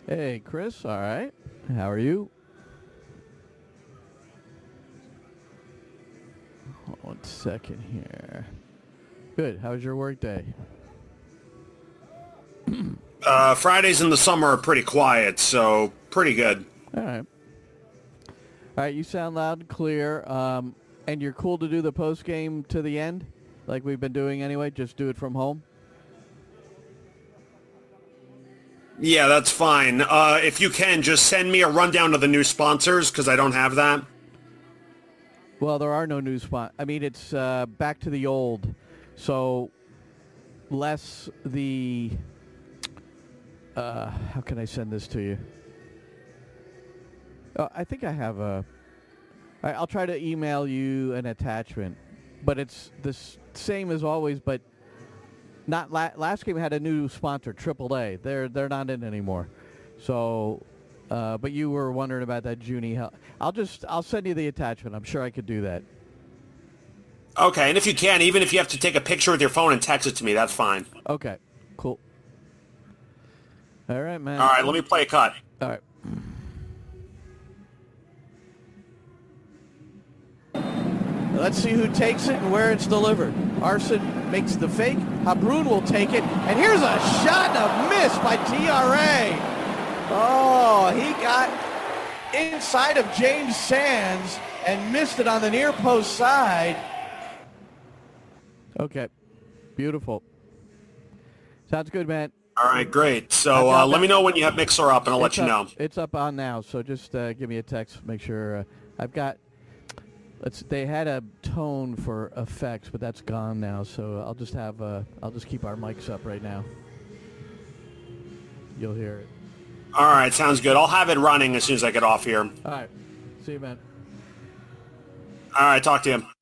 Hey, Chris. All right. How are you? Hold on 1 second here. Good. How was your work day? Fridays in the summer are pretty quiet, so pretty good. All right. All right. You sound loud and clear. And you're cool to do the post game to the end, like we've been doing anyway. Just do it from home. Yeah, that's fine. If you can, just send me a rundown of the new sponsors, because I don't have that. Well, there are no new spot. I mean, it's back to the old. So less the. How can I send this to you? I think I have a. I'll try to email you an attachment, but it's the same as always. But not last game had a new sponsor, AAA. They're not in anymore. So, but you were wondering about that Junie. I'll send you the attachment. I'm sure I could do that. Okay, and if you can, even if you have to take a picture with your phone and text it to me, that's fine. Okay, cool. All right, man. All right, let me play a cut. All right. Let's see who takes it and where it's delivered. Arson makes the fake. Habrun will take it. And here's a shot and a miss by TRA. Oh, he got inside of James Sands and missed it on the near post side. Okay. Beautiful. Sounds good, man. All right, great. So let me know when you have Mixer up, and I'll let you know. It's up on now, so just give me a text. Make sure I've got. They had a tone for effects, but that's gone now. So I'll just have. I'll just keep our mics up right now. You'll hear it. All right, sounds good. I'll have it running as soon as I get off here. All right. See you, man. All right, talk to you.